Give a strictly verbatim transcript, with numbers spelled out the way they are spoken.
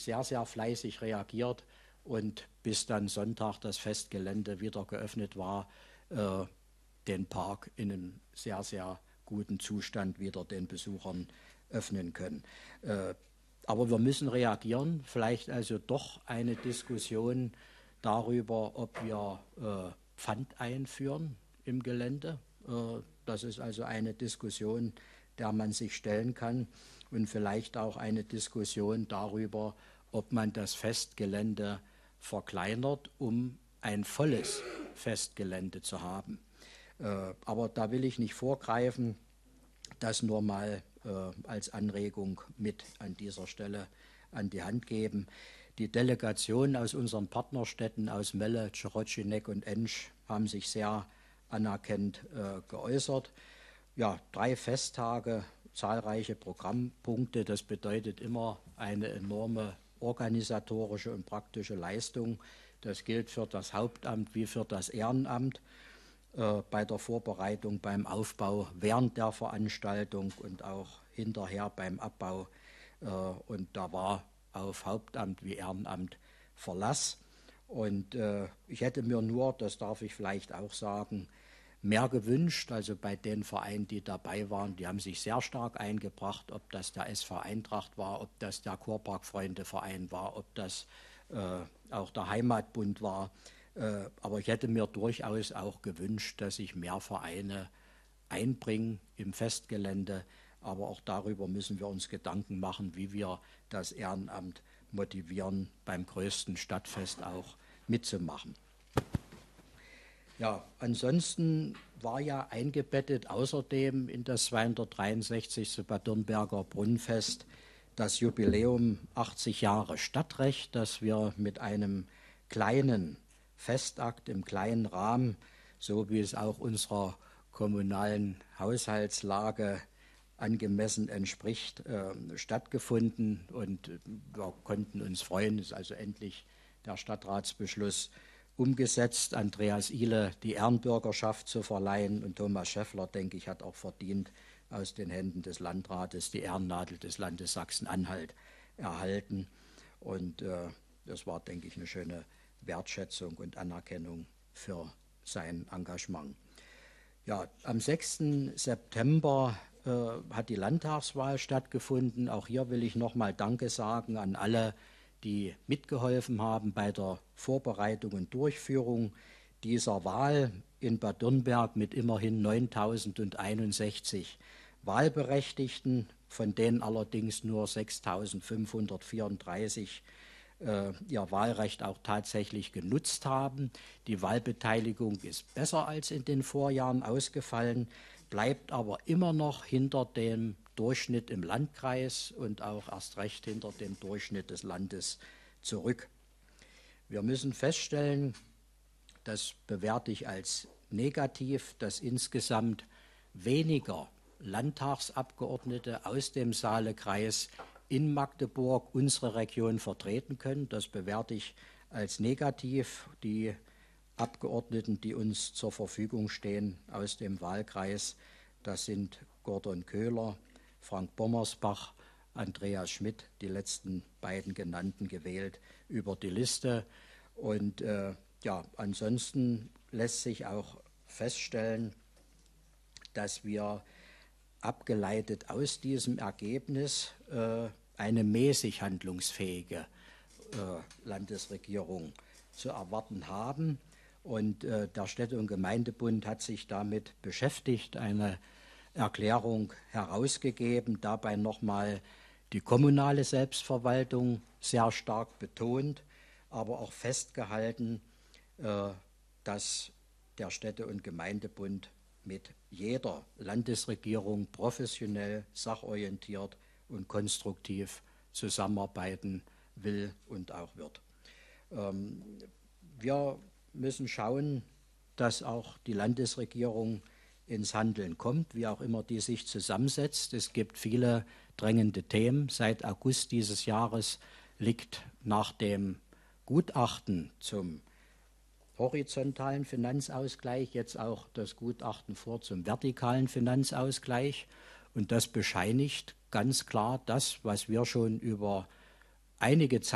sehr, sehr fleißig reagiert und bis dann Sonntag das Festgelände wieder geöffnet war, äh, den Park in einem sehr, sehr guten Zustand wieder den Besuchern öffnen können. Äh, aber wir müssen reagieren, vielleicht also doch eine Diskussion darüber, ob wir äh, Pfand einführen im Gelände. Äh, das ist also eine Diskussion, der man sich stellen kann, und vielleicht auch eine Diskussion darüber, ob man das Festgelände verkleinert, um ein volles Festgelände zu haben. Äh, aber da will ich nicht vorgreifen, das nur mal äh, als Anregung mit an dieser Stelle an die Hand geben. Die Delegationen aus unseren Partnerstädten, aus Melle, Czerotschinek und Ensch, haben sich sehr anerkennend äh, geäußert. Ja, drei Festtage, zahlreiche Programmpunkte, das bedeutet immer eine enorme organisatorische und praktische Leistung. Das gilt für das Hauptamt wie für das Ehrenamt, äh, bei der Vorbereitung, beim Aufbau, während der Veranstaltung und auch hinterher beim Abbau. Äh, und da war auf Hauptamt wie Ehrenamt Verlass. Und äh, ich hätte mir nur, das darf ich vielleicht auch sagen, mehr gewünscht, also bei den Vereinen, die dabei waren, die haben sich sehr stark eingebracht, ob das der S V Eintracht war, ob das der Kurpark-Freunde-Verein war, ob das äh, auch der Heimatbund war. Äh, aber ich hätte mir durchaus auch gewünscht, dass sich mehr Vereine einbringen im Festgelände. Aber auch darüber müssen wir uns Gedanken machen, wie wir das Ehrenamt motivieren, beim größten Stadtfest auch mitzumachen. Ja, ansonsten war ja eingebettet außerdem in das zweihundertdreiundsechzigste Bad Dürnberger Brunnenfest das Jubiläum achtzig Jahre Stadtrecht, das wir mit einem kleinen Festakt im kleinen Rahmen, so wie es auch unserer kommunalen Haushaltslage angemessen entspricht, äh, stattgefunden. Und wir konnten uns freuen, es ist also endlich der Stadtratsbeschluss umgesetzt, Andreas Ihle die Ehrenbürgerschaft zu verleihen, und Thomas Schäffler, denke ich, hat auch verdient aus den Händen des Landrates die Ehrennadel des Landes Sachsen-Anhalt erhalten. Und äh, das war, denke ich, eine schöne Wertschätzung und Anerkennung für sein Engagement. Ja, am sechsten September äh, hat die Landtagswahl stattgefunden. Auch hier will ich nochmal Danke sagen an alle, die mitgeholfen haben bei der Vorbereitung und Durchführung dieser Wahl in Bad Dürnberg mit immerhin neuntausendeinundsechzig Wahlberechtigten, von denen allerdings nur sechstausendfünfhundertvierunddreißig äh, ihr Wahlrecht auch tatsächlich genutzt haben. Die Wahlbeteiligung ist besser als in den Vorjahren ausgefallen, bleibt aber immer noch hinter dem Durchschnitt im Landkreis und auch erst recht hinter dem Durchschnitt des Landes zurück. Wir müssen feststellen, das bewerte ich als negativ, dass insgesamt weniger Landtagsabgeordnete aus dem Saalekreis in Magdeburg unsere Region vertreten können. Das bewerte ich als negativ. Die Abgeordneten, die uns zur Verfügung stehen aus dem Wahlkreis, das sind Gordon Köhler, Frank Bommersbach, Andreas Schmidt, die letzten beiden genannten, gewählt über die Liste. Und äh, ja, ansonsten lässt sich auch feststellen, dass wir abgeleitet aus diesem Ergebnis äh, eine mäßig handlungsfähige äh, Landesregierung zu erwarten haben. Und äh, der Städte- und Gemeindebund hat sich damit beschäftigt, eine Erklärung herausgegeben, dabei nochmal die kommunale Selbstverwaltung sehr stark betont, aber auch festgehalten, äh, dass der Städte- und Gemeindebund mit jeder Landesregierung professionell, sachorientiert und konstruktiv zusammenarbeiten will und auch wird. Ähm, wir müssen schauen, dass auch die Landesregierung ins Handeln kommt, wie auch immer die sich zusammensetzt. Es gibt viele drängende Themen. Seit August dieses Jahres liegt nach dem Gutachten zum horizontalen Finanzausgleich jetzt auch das Gutachten vor zum vertikalen Finanzausgleich. Und das bescheinigt ganz klar das, was wir schon über einige Zeit